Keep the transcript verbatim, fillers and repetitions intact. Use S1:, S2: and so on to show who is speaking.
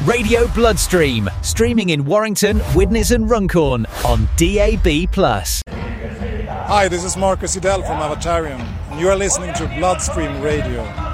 S1: Radio Bloodstream, streaming in Warrington, Widnes and Runcorn on D A B plus.
S2: Hi, this is Marcus Udell from Avatarium, and you are listening to Bloodstream Radio.